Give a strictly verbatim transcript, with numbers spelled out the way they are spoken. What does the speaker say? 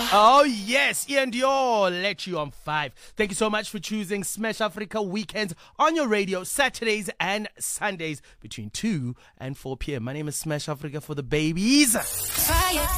Oh, yes. Ian Dior let you on five. Thank you so much for choosing Smash Africa Weekends on your radio, Saturdays and Sundays between two and four p.m. My name is Smash Africa for the babies. Fire.